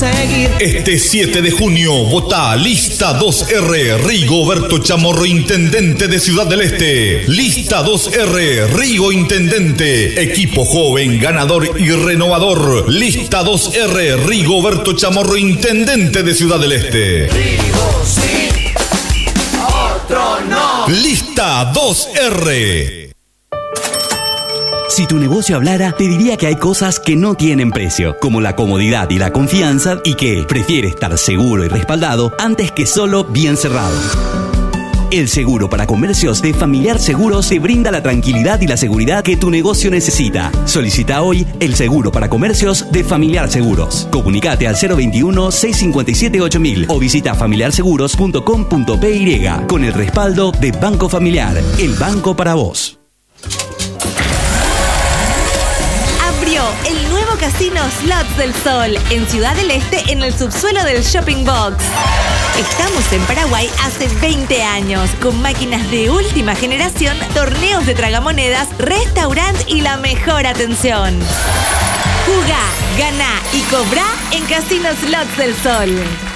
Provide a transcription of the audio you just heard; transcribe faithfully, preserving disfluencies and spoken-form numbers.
seguir. Este siete de junio, vota Lista dos R, Rigoberto Chamorro, Intendente de Ciudad del Este. Lista dos R, Rigo Intendente. Equipo joven, ganador y renovador. Lista dos R, Rigoberto Chamorro, Intendente de Ciudad del Este. Rigo sí, otro no. Lista dos R. Si tu negocio hablara, te diría que hay cosas que no tienen precio, como la comodidad y la confianza, y que prefiere estar seguro y respaldado antes que solo bien cerrado. El seguro para comercios de Familiar Seguros te brinda la tranquilidad y la seguridad que tu negocio necesita. Solicita hoy el seguro para comercios de Familiar Seguros. Comunicate al cero veintiuno, seiscientos cincuenta y siete, ocho mil o visita familiar seguros punto com punto pe y con el respaldo de Banco Familiar, el banco para vos. El nuevo casino Slots del Sol en Ciudad del Este, en el subsuelo del Shopping Box. Estamos en Paraguay hace veinte años, con máquinas de última generación, torneos de tragamonedas, restaurante y la mejor atención. Jugá, ganá y cobrá en Casino Slots del Sol.